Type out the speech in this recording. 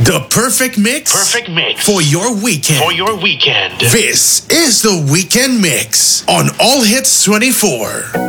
The perfect mix. Perfect mix. For your weekend. For your weekend. This is the Weekend Mix on All Hits 24.